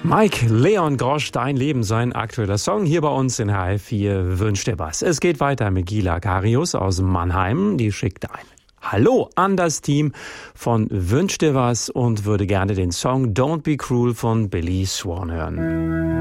Mike Leon Grosch, Dein Leben, sein aktueller Song hier bei uns in HR4 Wünsch dir was. Es geht weiter mit Gila Karius aus Mannheim. Die schickt ein Hallo an das Team von Wünsch dir was und würde gerne den Song Don't Be Cruel von Billy Swan hören.